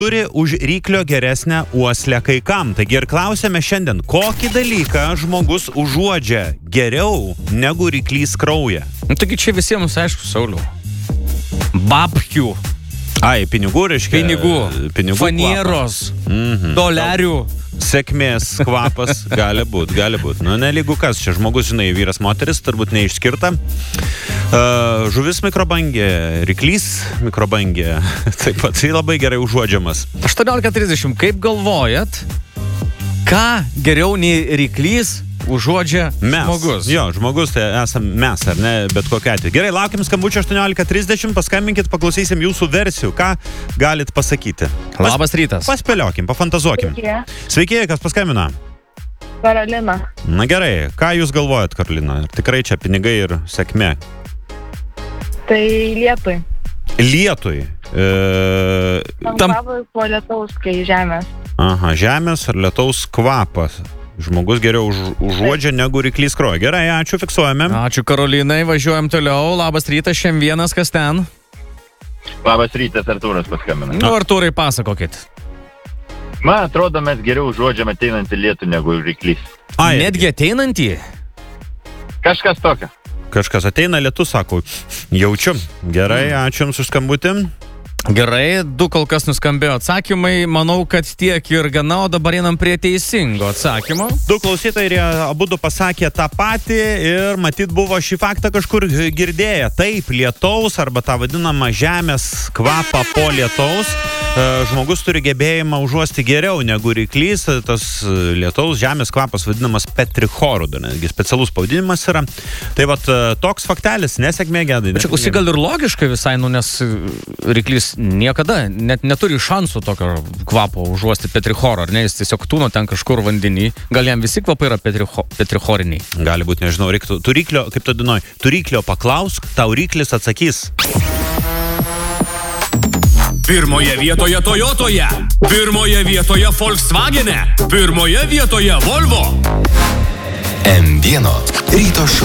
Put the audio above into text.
turi už ryklio geresnę uoslę kai kam. Taigi ir klausėme šiandien, kokį dalyką žmogus užuodžia geriau negu ryklys kraują. Taigi čia visiems aišku, Sauliau. Babkių. Ai, pinigų reiškia? Pinigų. Fanieros. Dolerių. Sėkmės kvapas gali būt. Nu, nelygu kas, čia žmogus, žinai, vyras, moteris, turbūt neišskirta. Žuvis mikrobangė, ryklys mikrobangė, taip pat tai labai gerai užuodžiamas. 18:30, kaip galvojat, ką geriau nei ryklys užuodžia žmogus? Jo, žmogus tai esam mes, ar ne, bet kokiu atveju. Gerai, laukiam skambučio 18:30, paskambinkit, paklausysim jūsų versijų, ką galit pasakyti. Labas rytas. Paspėliokim, pafantazuokim. Sveiki, kas paskambina? Karolina. Na gerai, ką jūs galvojat, Karolina? Tikrai čia pinigai ir sėkmė? Tai lietui. Lietui. Kvapui po lietaus, kai žemės. Aha, žemės ar lietaus kvapas. Žmogus geriau užuodžia negu ryklys kraują. Gerai, ačiū, fiksuojame. Ačiū, Karolinai, važiuojam toliau. Labas rytas, šiandien vienas, kas ten? Labas rytas, Artūras paskambina. Nu, Artūrai, pasakokit. Man atrodo, mes geriau užuodžiam ateinantį lietų negu ryklys. Netgi ateinantį? Kažkas tokio. Kažkas ateina lietus, sako, jaučiu. Gerai, ačiū jums už skambutį. Gerai, 2 kol kas nuskambėjo atsakymai. Manau, kad tiek ir gana, o dabar einam prie teisingo atsakymo. 2 klausytojai abudu pasakė tą patį ir matyt buvo šį faktą kažkur girdėję. Taip, lietaus arba tą vadinamą žemės kvapą po lietaus žmogus turi gebėjimą užuosti geriau negu ryklys. Tas lietaus žemės kvapas vadinamas petrichoru, netgi specialus pavadinimas yra. Tai vat toks faktelis, nesėkmė gedai. Čia klausyk, gal ir logiškai visai, nes ryklys niekada net neturi šansų tokio kvapo užuosti petrichoro, ar ne? Jis tiesiog tūno ten kažkur vandenį. Gal jam visi kvapai yra petrichoriniai? Gali būti, nežinau, reiktų turyklio, kaip tu dainuoji, turyklio paklausk, tau ryklis atsakys. Pirmoje vietoje Toyotoje, pirmoje vietoje Volkswagene, pirmoje vietoje Volvo. M1 ryto šou.